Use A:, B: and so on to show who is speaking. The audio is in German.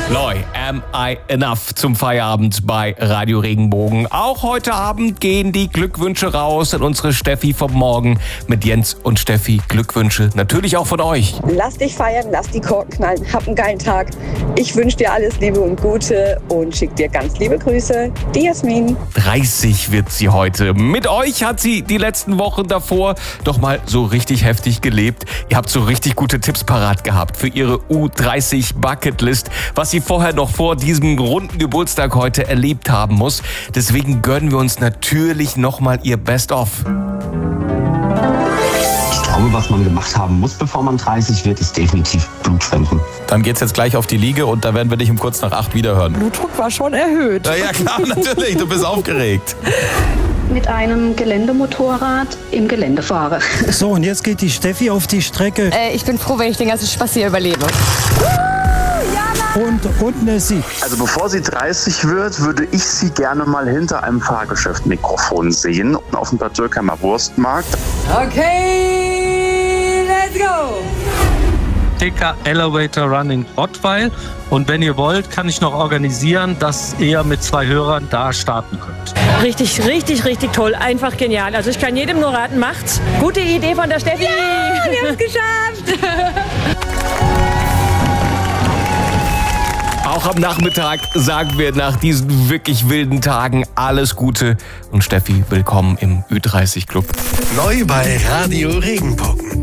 A: Loi, Am I Enough zum Feierabend bei Radio Regenbogen. Auch heute Abend gehen die Glückwünsche raus an unsere Steffi vom Morgen mit Jens und Steffi. Glückwünsche natürlich auch von euch.
B: Lass dich feiern, lass die Korken knallen, hab einen geilen Tag. Ich wünsche dir alles Liebe und Gute und schick dir ganz liebe Grüße. Die Jasmin.
A: 30 wird sie heute. Mit euch hat sie die letzten Wochen davor doch mal so richtig heftig gelebt. Ihr habt so richtig gute Tipps parat gehabt für ihre U30 Bucketlist, was sie vorher noch vor diesem runden Geburtstag heute erlebt haben muss. Deswegen gönnen wir uns natürlich nochmal ihr Best-of.
C: Ich glaube, was man gemacht haben muss, bevor man 30 wird, ist definitiv Blutspenden.
D: Dann geht's jetzt gleich auf die Liege und da werden wir dich um kurz nach 8 wiederhören.
E: Blutdruck war schon erhöht.
D: Ja klar, natürlich, du bist aufgeregt.
F: Mit einem Geländemotorrad im Gelände fahre.
G: So, und jetzt geht die Steffi auf die Strecke.
E: Ich bin froh, wenn ich den ganzen Spaß hier überlebe.
G: Und Nessie.
H: Also bevor sie 30 wird, würde ich sie gerne mal hinter einem Fahrgeschäft-Mikrofon sehen, auf dem Bad Dürkheimer Wurstmarkt.
I: Okay, let's go!
J: TK Elevator Running Rottweil. Und wenn ihr wollt, kann ich noch organisieren, dass ihr mit 2 Hörern da starten könnt.
K: Richtig, richtig, richtig toll. Einfach genial. Also ich kann jedem nur raten, macht's. Gute Idee von der Steffi.
I: Ja, wir haben es geschafft.
A: Auch am Nachmittag sagen wir nach diesen wirklich wilden Tagen alles Gute. Und Steffi, willkommen im Ü30 Club.
L: Neu bei Radio Regenbogen.